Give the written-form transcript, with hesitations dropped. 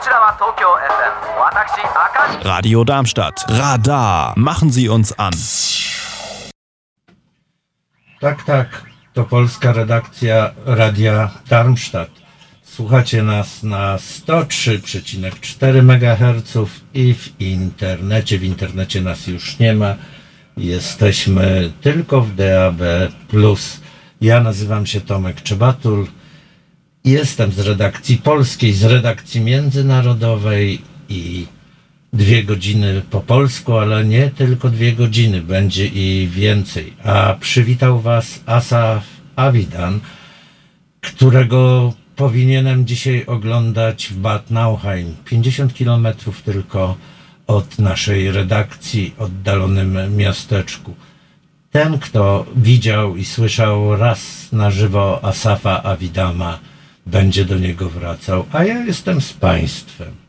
ちらは東京 FM 私赤字 Radio Darmstadt. Radar. Machen Sie uns an. Tak, to polska redakcja Radia Darmstadt. Słuchacie nas na 103,4 MHz i w internecie. W internecie nas już nie ma. Jesteśmy tylko w DAB+. Ja nazywam się Tomek Czebatul. Jestem z redakcji polskiej, z redakcji międzynarodowej i 2 godziny po polsku, ale nie tylko 2 godziny, będzie i więcej. A przywitał Was Asaf Avidan, którego powinienem dzisiaj oglądać w Bad Nauheim, 50 km tylko od naszej redakcji, oddalonym miasteczku. Ten, kto widział i słyszał raz na żywo Asafa Avidana, będzie do niego wracał, a ja jestem z Państwem.